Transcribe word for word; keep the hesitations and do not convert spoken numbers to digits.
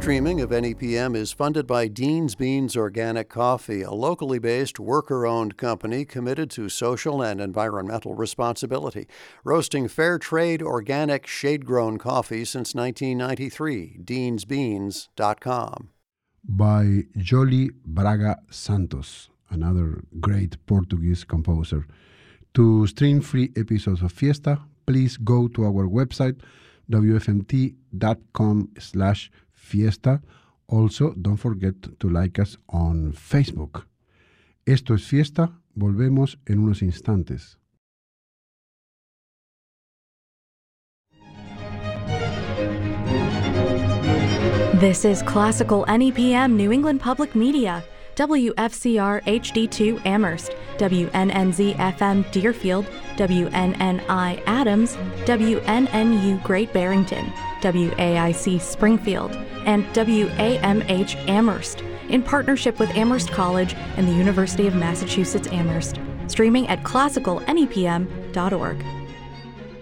streaming of N E P M is funded by Dean's Beans Organic Coffee, a locally based, worker-owned company committed to social and environmental responsibility, roasting fair trade, organic, shade-grown coffee since nineteen ninety-three. deans beans dot com. By Jolie Braga Santos, another great Portuguese composer. To stream free episodes of Fiesta, please go to our website, w f m t dot com slash fiesta. Also, don't forget to like us on Facebook. Esto es Fiesta. Volvemos en unos instantes. This is Classical N E P M New England Public Media, W F C R H D two Amherst, W N N Z F M Deerfield, W N N I Adams, W N N U Great Barrington, W A I C Springfield, and W A M H Amherst, in partnership with Amherst College and the University of Massachusetts Amherst, streaming at classical N E P M dot org.